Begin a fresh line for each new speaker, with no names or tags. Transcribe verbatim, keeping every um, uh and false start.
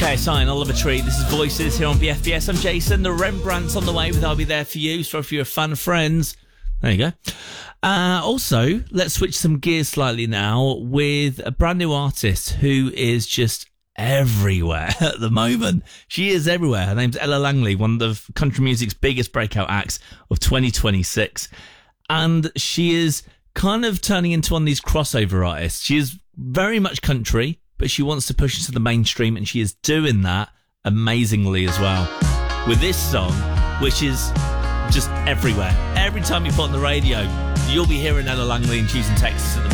Okay, sign Oliver Tree. This is Voices here on B F B S. I'm Jason. The Rembrandt's on the way with I'll Be There For You. So if you're a fan of Friends, there you go. Uh, also, let's switch some gears slightly now with a brand new artist who is just everywhere at the moment. She is everywhere. Her name's Ella Langley, one of country music's biggest breakout acts of twenty twenty-six. And she is kind of turning into one of these crossover artists. She is very much country, but she wants to push into the mainstream, and she is doing that amazingly as well. With this song, which is just everywhere. Every time you put on the radio, you'll be hearing Ella Langley in Houston, Texas at the